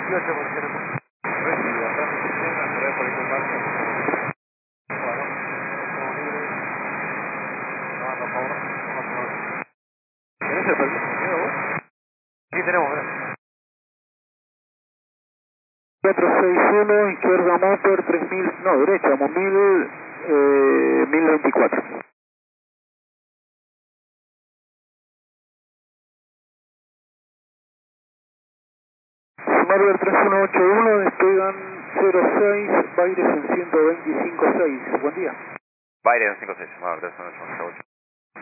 28 por ciento. Recibido, atrás de sistema, por ahí por el marco. Bueno, estamos libres. No, por favor, no. ¿Tenés el permiso mío vos? Sí, tenemos, gracias. 461, izquierda motor, 3000, no, derecha, 1024. Marvel 3181, despegan 06, Baires en 125.6. Buen día. Baires en 126, Marvel 3181.